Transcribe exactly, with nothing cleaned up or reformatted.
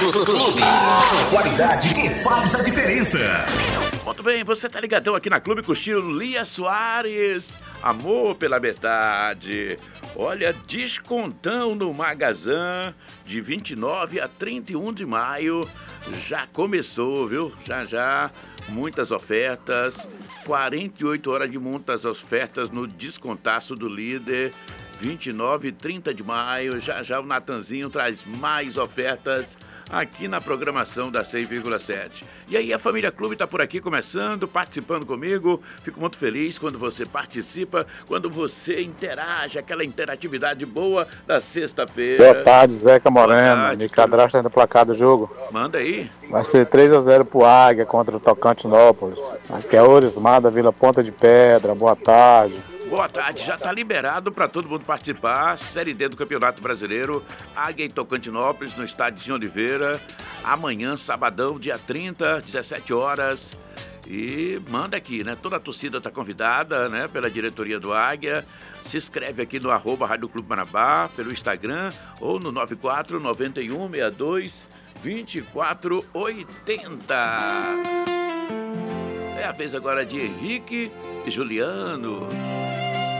Qualidade que faz a diferença. Muito bem, você tá ligadão aqui na Clube com estilo Lia Soares. Amor pela metade. Olha, descontão no Magazan de vinte e nove a trinta e um de maio. Já começou, viu? Já já, muitas ofertas. quarenta e oito horas de muitas ofertas no descontaço do líder. vinte e nove e trinta de maio. Já já o Natanzinho traz mais ofertas aqui na programação da cem vírgula sete. E aí, a Família Clube está por aqui começando, participando comigo. Fico muito feliz quando você participa, quando você interage, aquela interatividade boa da sexta-feira. Boa tarde, Zeca Moreno. Tarde, me cadastra no placar do jogo. Manda aí. Vai ser três a zero pro Águia contra o Tocantinópolis. Aqui é Orismar da Vila Ponta de Pedra. Boa tarde. Boa tarde, já está liberado para todo mundo participar. Série D do Campeonato Brasileiro, Águia e Tocantinópolis, no estádio de Oliveira. Amanhã, sabadão, dia trinta, dezessete horas. E manda aqui, né? Toda a torcida está convidada, né? Pela diretoria do Águia. Se inscreve aqui no arroba Rádio Clube Marabá, pelo Instagram, ou no nove quatro nove um seis dois dois quatro oito zero. É a vez agora de Henrique e Juliano.